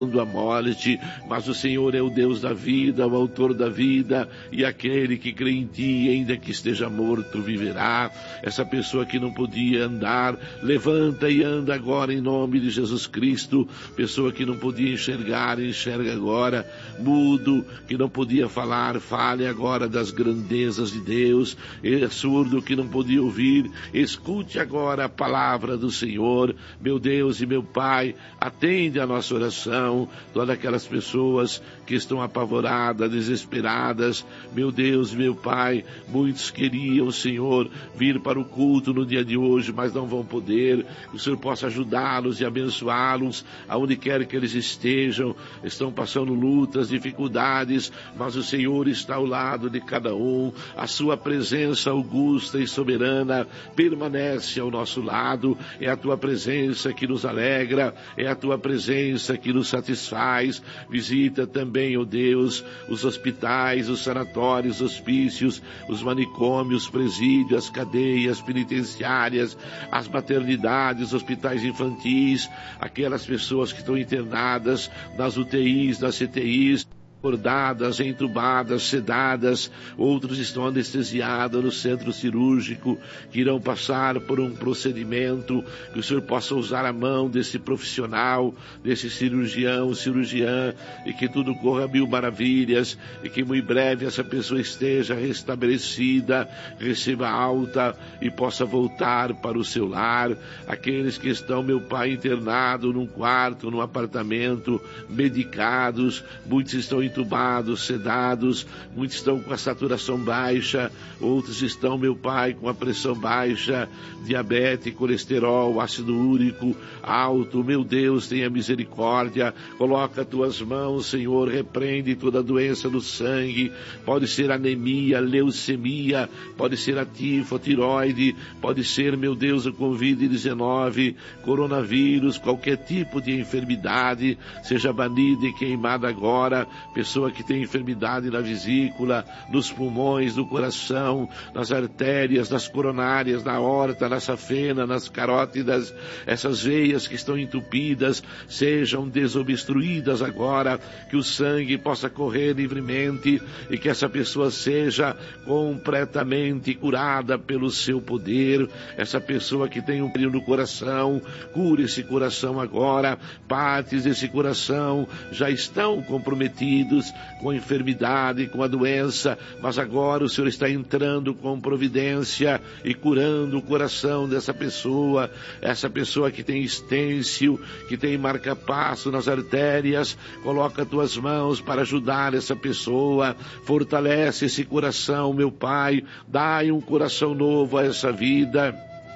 a morte, mas o Senhor é o Deus da vida, o autor da vida, e aquele que crê em ti, ainda que esteja morto, viverá. Essa pessoa que não podia andar, levanta e anda agora em nome de Jesus Cristo. Pessoa que não podia enxergar, enxerga agora. Mudo, que não podia falar, fale agora das grandezas de Deus. Surdo, que não podia ouvir, escute agora a palavra do Senhor. Meu Deus e meu Pai, atende a nossa oração. Todas aquelas pessoas que estão apavoradas, desesperadas, meu Deus, meu Pai, muitos queriam, Senhor, vir para o culto no dia de hoje, mas não vão poder. Que o Senhor possa ajudá-los e abençoá-los, aonde quer que eles estejam, estão passando lutas, dificuldades, mas o Senhor está ao lado de cada um. A sua presença augusta e soberana permanece ao nosso lado. É a tua presença que nos alegra, é a tua presença que nos satisfaz. Visita também, ó Deus, os hospitais, os sanatórios, os hospícios, os manicômios, os presídios, as cadeias penitenciárias, as maternidades, os hospitais infantis, aquelas pessoas que estão internadas nas UTIs, nas CTIs, acordadas, entubadas, sedadas, outros estão anestesiados no centro cirúrgico, que irão passar por um procedimento. Que o Senhor possa usar a mão desse profissional, desse cirurgião, cirurgiã, e que tudo corra mil maravilhas, e que muito breve essa pessoa esteja restabelecida, receba alta e possa voltar para o seu lar. Aqueles que estão, meu Pai, internados num quarto, num apartamento, medicados, muitos estão entubados, sedados, muitos estão com a saturação baixa, outros estão, meu Pai, com a pressão baixa, diabetes, colesterol, ácido úrico alto. Meu Deus, tenha misericórdia, coloca as tuas mãos, Senhor, repreende toda doença do sangue, pode ser anemia, leucemia, pode ser a tiroide, pode ser, meu Deus, o Covid-19, coronavírus, qualquer tipo de enfermidade, seja banida e queimada agora. Pessoa que tem enfermidade na vesícula, nos pulmões, no coração, nas artérias, nas coronárias, na aorta, na safena, nas carótidas, essas veias que estão entupidas, sejam desobstruídas agora, que o sangue possa correr livremente e que essa pessoa seja completamente curada pelo seu poder. Essa pessoa que tem um frio no coração, cure esse coração agora. Partes desse coração já estão comprometidas com a enfermidade, com a doença, mas agora o Senhor está entrando com providência e curando o coração dessa pessoa, essa pessoa que tem estêncil, que tem marca-passo nas artérias. Coloca tuas mãos para ajudar essa pessoa, fortalece esse coração, meu Pai, dai um coração novo a essa vida.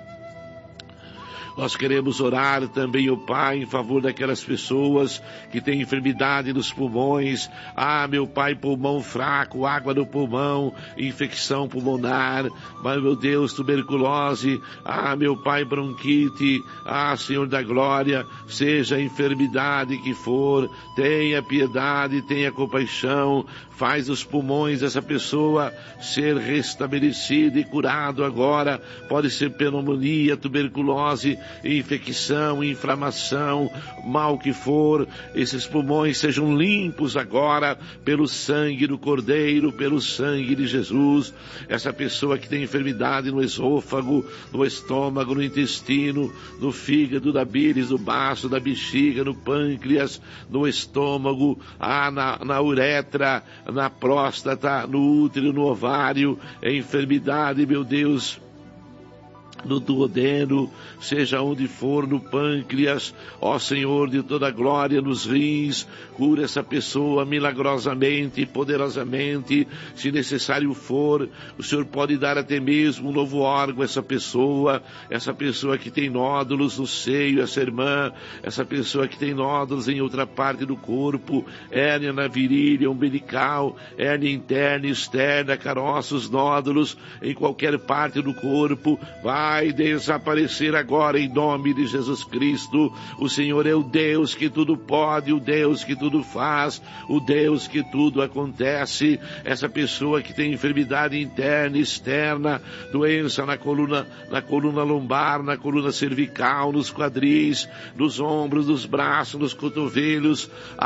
Nós queremos orar também, ó Pai, em favor daquelas pessoas que têm enfermidade nos pulmões. Meu Pai, pulmão fraco, água no pulmão, infecção pulmonar. Mas, meu Deus, tuberculose. Meu Pai, bronquite. Senhor da glória, seja a enfermidade que for, tenha piedade, tenha compaixão. Faz os pulmões dessa pessoa ser restabelecida e curado agora. Pode ser pneumonia, tuberculose, infecção, inflamação, mal que for, esses pulmões sejam limpos agora pelo sangue do Cordeiro, pelo sangue de Jesus. Essa pessoa que tem enfermidade no esôfago, no estômago, no intestino, no fígado, da bílis, no baço, da bexiga, no pâncreas, no estômago, na uretra, na próstata, no útero, no ovário, enfermidade, meu Deus, no duodeno, seja onde for, no pâncreas, ó Senhor de toda glória, nos rins, cura essa pessoa milagrosamente, poderosamente, se necessário for. O Senhor pode dar até mesmo um novo órgão a essa pessoa que tem nódulos no seio, essa irmã, essa pessoa que tem nódulos em outra parte do corpo, hérnia na virilha, umbilical, hérnia interna e externa, caroços, nódulos em qualquer parte do corpo, vai vai desaparecer agora em nome de Jesus Cristo. O Senhor é o Deus que tudo pode, o Deus que tudo faz, o Deus que tudo acontece. Essa pessoa que tem enfermidade interna e externa, doença na coluna lombar, na coluna cervical, nos quadris, nos ombros, nos braços, nos cotovelos,